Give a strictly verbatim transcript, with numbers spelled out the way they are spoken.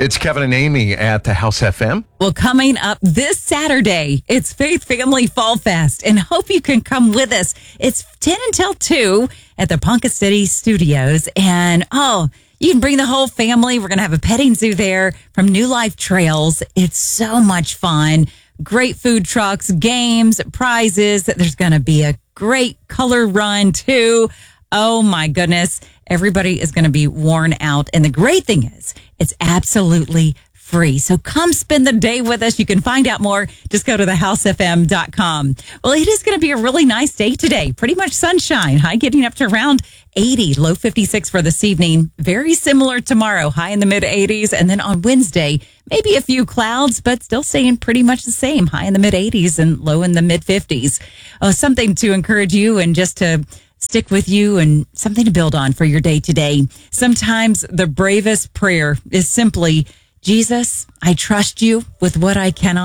It's Kevin and Amy at the House F M. Well, coming up this Saturday, it's Faith Family Fall Fest, and hope you can come with us. It's ten until two at the Ponca City Studios, and oh, you can bring the whole family. We're going to have a petting zoo there from New Life Trails. It's so much fun. Great food trucks, games, prizes. There's going to be a great color run, too. Oh, my goodness. Everybody is going to be worn out. And the great thing is, it's absolutely free. So come spend the day with us. You can find out more. Just go to the house f m dot com. Well, it is going to be a really nice day today. Pretty much sunshine. High getting up to around eighty, low fifty-six for this evening. Very similar tomorrow. High in the mid eighties. And then on Wednesday, maybe a few clouds, but still staying pretty much the same. High in the mid eighties and low in the mid fifties. Uh, something to encourage you and just to stick with you and something to build on for your day today. Sometimes the bravest prayer is simply, Jesus, I trust you with what I cannot.